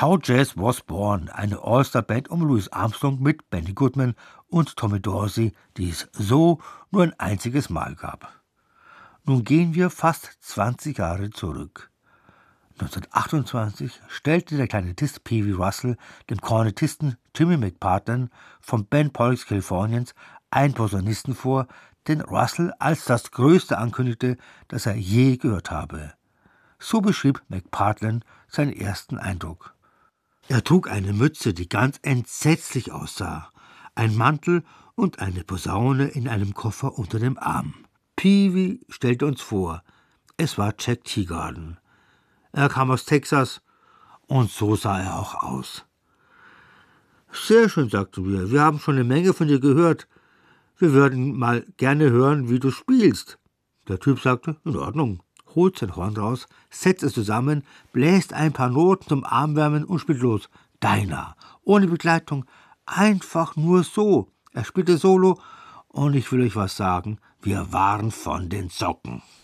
How Jazz Was Born, eine All-Star-Band um Louis Armstrong mit Benny Goodman und Tommy Dorsey, die es so nur ein einziges Mal gab. Nun gehen wir fast 20 Jahre zurück. 1928 stellte der Klarinettist P. V. Russell dem Kornettisten Jimmy McPartland vom Bandpolix Californiens einen Posaunisten vor, den Russell als das Größte ankündigte, das er je gehört habe. So beschrieb McPartland seinen ersten Eindruck. Er trug eine Mütze, die ganz entsetzlich aussah, einen Mantel und eine Posaune in einem Koffer unter dem Arm. Peavy stellte uns vor, es war Jack Teagarden. Er kam aus Texas und so sah er auch aus. »Sehr schön«, sagten wir, »wir haben schon eine Menge von dir gehört. Wir würden mal gerne hören, wie du spielst.« Der Typ sagte, »In Ordnung«, holt sein Horn raus, setzt es zusammen, bläst ein paar Noten zum Armwärmen und spielt los. Deiner, ohne Begleitung, einfach nur so. Er spielte Solo und ich will euch was sagen, wir waren von den Socken.